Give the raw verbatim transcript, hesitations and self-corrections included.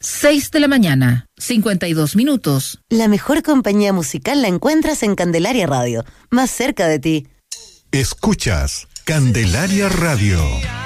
seis de la mañana, cincuenta y dos minutos. La mejor compañía musical la encuentras en Candelaria Radio, más cerca de ti. Escuchas Candelaria Radio.